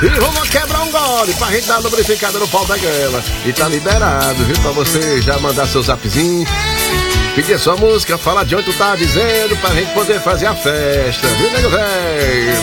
E vamos quebrar um gole pra gente dar uma lubrificada no pau da gama. E tá liberado, viu? Pra você já mandar seu zapzinho, pedir sua música, falar de onde tu tá dizendo, pra gente poder fazer a festa, viu, nego velho?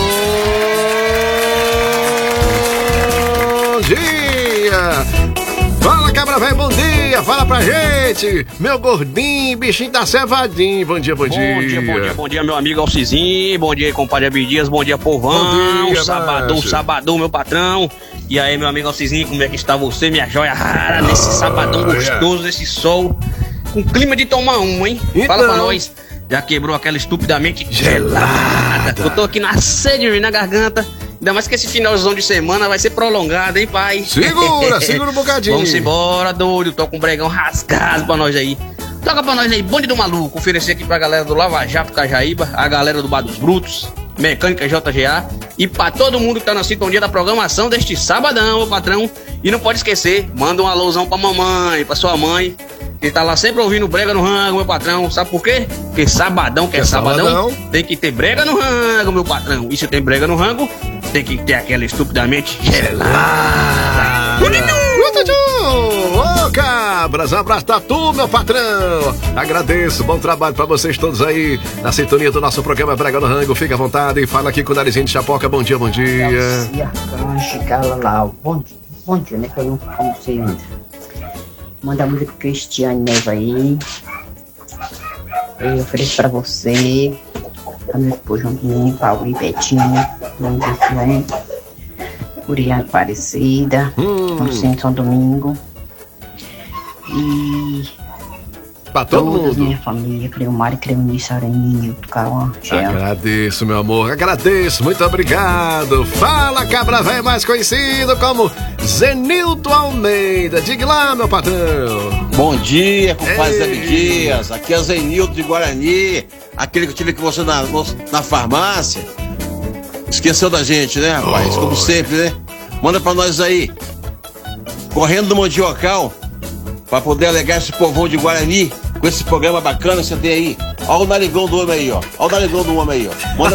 Bom dia! Fala, cabra velho, bom dia, fala pra gente, meu gordinho, bichinho da cevadinho, bom dia, bom dia. Bom dia, meu amigo Alcizinho, bom dia, compadre Abidias, bom dia, povão, bom dia, sabadão, meu patrão. E aí, meu amigo Alcizinho, como é que está você, minha joia rara, nesse sabadão gostoso, nesse sol, com clima de tomar um, hein? Então... Fala pra nós, já quebrou aquela estupidamente gelada. Eu tô aqui na sede, na garganta. Ainda mais que esse finalzão de semana vai ser prolongado, hein, pai? Segura um bocadinho. Vamos embora, doido. Tô com um bregão rasgado pra nós aí. Toca pra nós aí, bonde do maluco. Oferecer aqui pra galera do Lava Jato Cajaíba, a galera do Bar dos Brutos, Mecânica JGA e pra todo mundo que tá na sintonia da programação deste sabadão, meu patrão. E não pode esquecer, manda um alôzão pra mamãe, pra sua mãe, que tá lá sempre ouvindo brega no rango, meu patrão. Sabe por quê? Porque sabadão, que é sabadão, tem que ter brega no rango, meu patrão. E se tem brega no rango, tem que ter aquela estupidamente gelada. Ô, cabras, um abraço pra tu, meu patrão. Agradeço, bom trabalho pra vocês todos aí na sintonia do nosso programa Brega no Rango. Fica à vontade e fala aqui com o Narizinho de Chapoca. Bom dia, bom dia. Bom dia, né? Que eu não almocei ainda. Manda a música Cristiane Neva aí. Eu ofereço pra você, pra meu esposo Antônio, Paulo e Betinho, Uriana Aparecida, no Centro São Domingo. E pra todo mundo. Minha família, Cleomar e Cleonice Aranha, Cauã, Agradeço, meu amor, agradeço, muito obrigado. Fala, cabra velho, mais conhecido como Zenilton Almeida. Diga lá, meu patrão. Bom dia, compadre Abidias. Aqui é o Zenilton de Guarani, aquele que eu tive com você na farmácia. Esqueceu da gente, né, rapaz? Como sempre, né? Manda pra nós aí, correndo do Mandiocal, pra poder alegar esse povão de Guarani com esse programa bacana que você tem aí. Olha o narigão do homem aí, ó. Olha o narigão do homem aí, ó. Manda